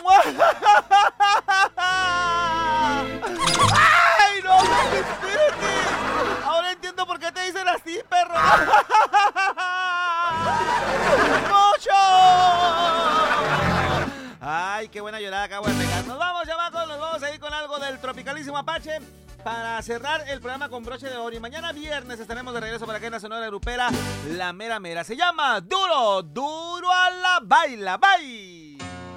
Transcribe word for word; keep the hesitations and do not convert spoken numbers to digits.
¡Ay, no! ¡Espérate! Ahora entiendo por qué te dicen así, perro. ¡Mucho! ¡Ay, qué buena llorada acabo de pegar! Nos vamos, chamacos, nos vamos a ir con algo del tropicalísimo Apache para cerrar el programa con broche de oro. Y mañana viernes estaremos de regreso para acá en la Sonora Grupera, la mera mera. Se llama Duro, Duro a la Baila. ¡Bye!